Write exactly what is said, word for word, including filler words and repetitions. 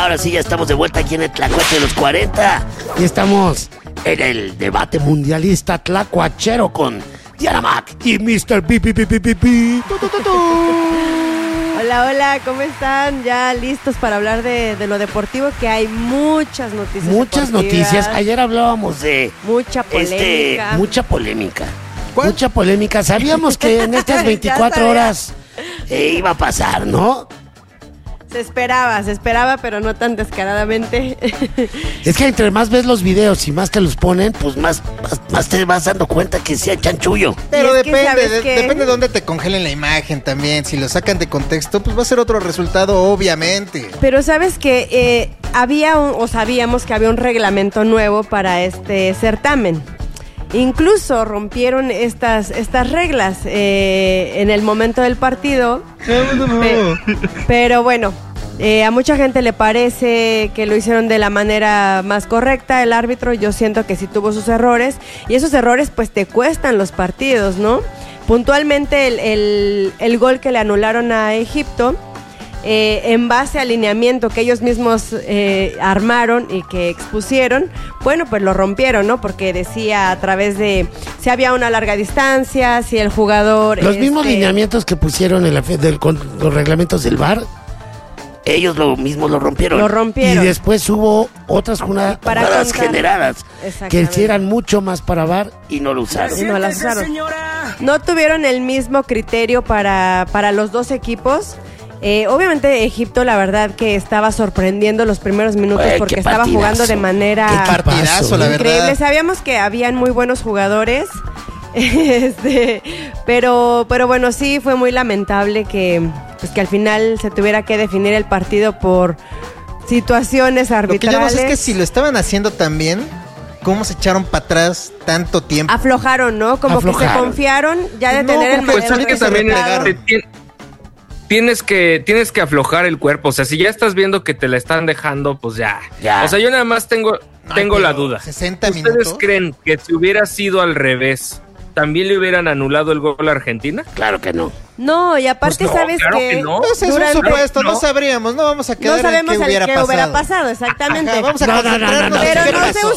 Ahora sí, ya estamos de vuelta aquí en el Tlacuache de los cuarenta. Y estamos en el debate mundialista tlacuachero con Diana Mac y mister Pi, Pi, Pi, Pi, Pi, Pi. Tu, tu, tu, tu. Hola, hola, ¿cómo están? Ya listos para hablar de, de lo deportivo, que hay muchas noticias. Muchas noticias. Ayer hablábamos de... Mucha polémica. Este, mucha polémica. ¿Cuál? Mucha polémica. Sabíamos que en estas veinticuatro horas eh, iba a pasar, ¿no? Se esperaba, se esperaba, pero no tan descaradamente. Es que entre más ves los videos y más te los ponen, pues más, más, más te vas dando cuenta que sea chanchullo. Pero es que depende, de, que... depende de dónde te congelen la imagen también. Si lo sacan de contexto, pues va a ser otro resultado, obviamente. Pero sabes que eh, había un, o sabíamos que había un reglamento nuevo para este certamen. Incluso rompieron estas, estas reglas eh, en el momento del partido. Pe- pero bueno, eh, a mucha gente le parece que lo hicieron de la manera más correcta el árbitro. Yo siento que sí tuvo sus errores. Y esos errores pues te cuestan los partidos, ¿no? Puntualmente el, el, el gol que le anularon a Egipto, Eh, en base al alineamiento que ellos mismos eh, armaron y que expusieron, bueno, pues lo rompieron, ¿no? Porque decía a través de si había una larga distancia, si el jugador... Los este... mismos lineamientos que pusieron en la, del, con los reglamentos del V A R, ellos lo mismo lo rompieron. Lo rompieron. Y después hubo otras juna, para jugadas contar. generadas que hicieran mucho más para V A R y no lo usaron. Y no las usaron. No tuvieron el mismo criterio para, para los dos equipos. Eh, obviamente Egipto, la verdad que estaba sorprendiendo los primeros minutos Uy, porque partidazo. estaba jugando de manera Qué partidazo, la increíble. verdad. Sabíamos que habían muy buenos jugadores, este, pero, pero bueno, sí fue muy lamentable que, pues, que al final se tuviera que definir el partido por situaciones arbitrales. Lo que yo no sé es que si lo estaban haciendo tan bien, ¿cómo se echaron para atrás tanto tiempo? Aflojaron, ¿no? Como Aflojaron. que se confiaron ya de No, tener el, pues, el es que también resultado. te tien- Tienes que, tienes que aflojar el cuerpo. O sea, si ya estás viendo que te la están dejando, pues ya. Ya. O sea, yo nada más tengo, Ay, tengo pero la duda. sesenta ¿Ustedes minutos. creen que si hubiera sido al revés, también le hubieran anulado el gol a Argentina? Claro que no. No, y aparte Pues no, sabes claro que, que no. Pues es un durante- supuesto, no, no. sabríamos, no vamos a quedar no sabemos en qué el hubiera que pasado. hubiera pasado, exactamente. Ajá, vamos a No, no, no, concentrarnos no, no. en Pero qué no pasó. se